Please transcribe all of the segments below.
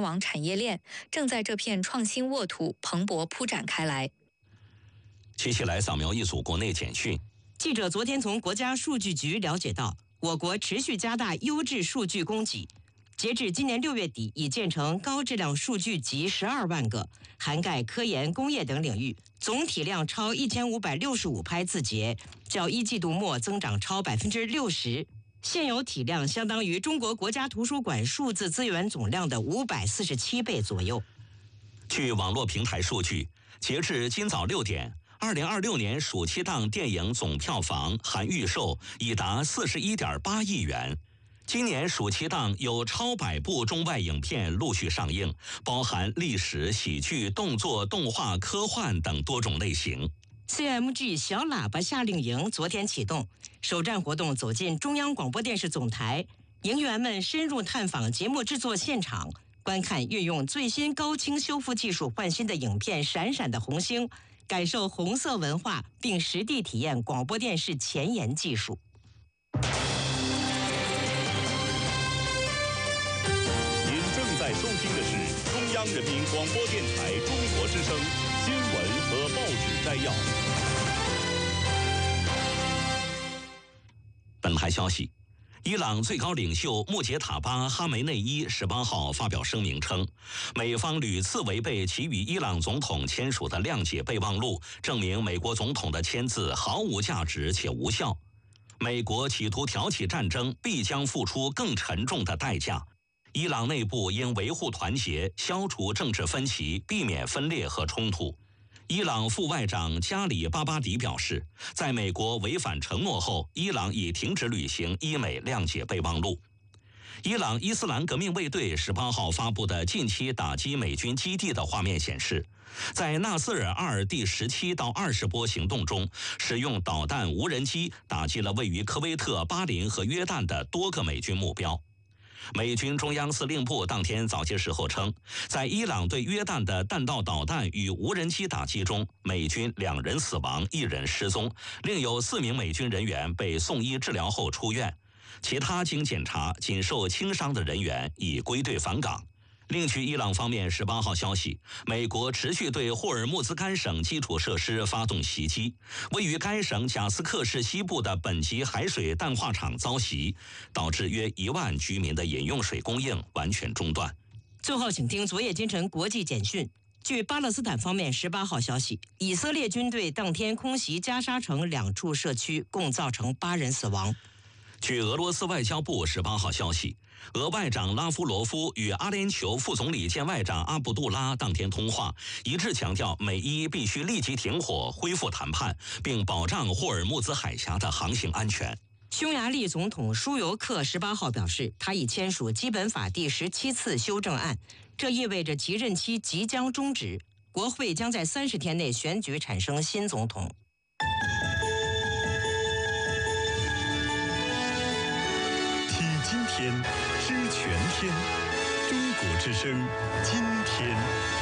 网产业链正在这片创新沃土蓬勃铺展开来。 接下来扫描一组国内简讯。 记者昨天从国家数据局了解到，我国持续加大优质数据供给。截至今年6月底，已建成高质量数据集12万个，涵盖科研、工业等领域，总体量超1565拍字节，较一季度末增长超60%，现有体量相当于中国国家图书馆数字资源总量的547倍左右。 据网络平台数据，截至今早6点，2026年暑期档电影总票房含预售已达41.8亿元。今年暑期档有超100部中外影片陆续上映，包含历史、喜剧、动作、动画、科幻等多种类型。 CMG 小喇叭夏令营昨天启动，首站活动走进中央广播电视总台，营员们深入探访节目制作现场，观看运用最新高清修复技术换新的影片《闪闪的红星》，感受红色文化，并实地体验广播电视前沿技术。 在收听的是中央人民广播电台中国之声新闻和报纸摘要。 本台消息，伊朗最高领袖穆杰塔巴·哈梅内伊18号发表声明称，美方屡次违背其与伊朗总统签署的谅解备忘录，证明美国总统的签字毫无价值且无效。美国企图挑起战争，必将付出更沉重的代价。伊朗内部应维护团结，消除政治分歧，避免分裂和冲突。伊朗副外长加里巴巴迪表示，在美国违反承诺后，伊朗已停止履行伊美谅解备忘录。伊朗伊斯兰革命卫队18号发布的近期打击美军基地的画面显示，在纳斯尔2第17到20波行动中，使用导弹无人机打击了位于科威特、巴林和约旦的多个美军目标。美军中央司令部当天早些时候称，在伊朗对约旦的弹道导弹与无人机打击中，美军2人死亡，1人失踪，另有4名美军人员被送医治疗后出院，其他经检查仅受轻伤的人员已归队返岗。另据伊朗方面18号消息，美国持续对霍尔木兹干省基础设施发动袭击，位于该省贾斯克市西部的本级海水淡化厂遭袭，导致约1万居民的饮用水供应完全中断。 最后请听昨夜今晨国际简讯。据巴勒斯坦方面18号消息，以色列军队当天空袭加沙城2处社区，共造成8人死亡。 据俄罗斯外交部18号消息，俄外长拉夫罗夫与阿联酋副总理兼外长阿卜杜拉当天通话，一致强调美伊必须立即停火、恢复谈判，并保障霍尔木兹海峡的航行安全。 匈牙利总统舒尤克18号表示，他已签署基本法第17次修正案，这意味着其任期即将终止，国会将在30天内选举产生新总统。 今天知全天，中国之声今天。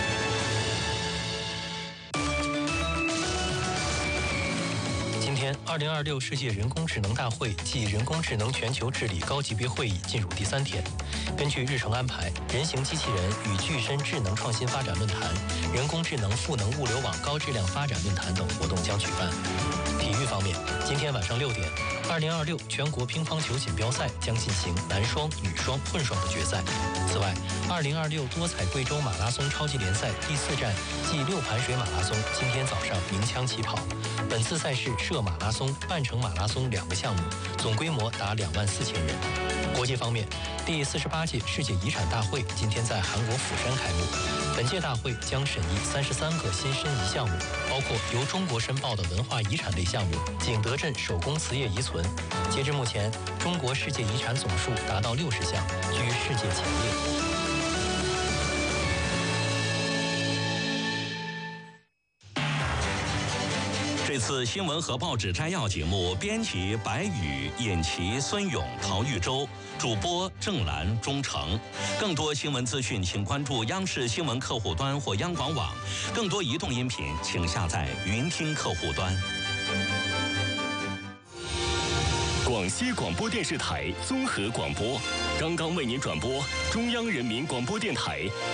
今天，2026世界人工智能大会暨人工智能全球治理高级别会议进入第3天。根据日程安排，人形机器人与具身智能创新发展论坛、人工智能赋能物流网高质量发展论坛等活动将举办。体育方面，今天晚上6点，2026全国乒乓球锦标赛将进行男双、女双、混双的决赛。此外，2026多彩贵州马拉松超级联赛第4站暨6盘水马拉松今天早上鸣枪起跑。本次赛事涉马拉松、半程马拉松2个项目，总规模达24000人。国际方面，第48届世界遗产大会今天在韩国釜山开幕。本届大会将审议33个新申遗项目，包括由中国申报的文化遗产类项目景德镇手工瓷业遗存。截至目前，中国世界遗产总数达到60项，居世界前列。 这次新闻和报纸摘要节目，编辑白宇、尹琪、孙勇、陶玉洲，主播郑兰、钟诚。更多新闻资讯，请关注央视新闻客户端或央广网。更多移动音频，请下载云听客户端。 广西广播电视台综合广播，刚刚为您转播中央人民广播电台